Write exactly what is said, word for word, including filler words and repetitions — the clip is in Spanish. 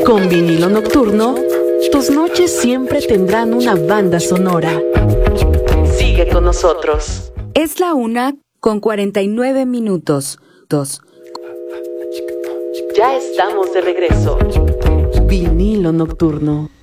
Con Vinilo Nocturno, tus noches siempre tendrán una banda sonora. Sigue con nosotros. Es la una con cuarenta y nueve minutos. Dos. Ya estamos de regreso. Vinilo Nocturno.